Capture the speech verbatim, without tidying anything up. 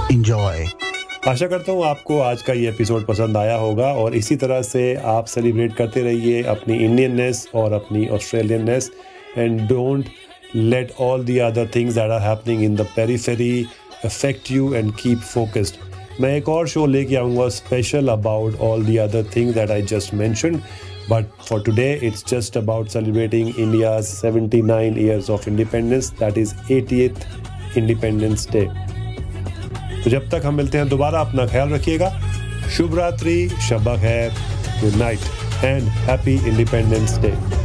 Enjoy. आशा करता हूँ आपको आज का ये एपिसोड पसंद आया होगा और इसी तरह से आप सेलिब्रेट करते रहिए अपनी इंडियननेस और अपनी Australianness and don't let all the other things that are happening in the periphery affect you and keep focused. मैं एक और शो लेके आऊँगा special about all the other things that I just mentioned, but for today it's just about celebrating India's seventy-nine years of independence, that is eightieth Independence Day. तो जब तक हम मिलते हैं दोबारा अपना ख्याल रखिएगा. शुभ रात्रि, शब खैर, good night and happy independence day.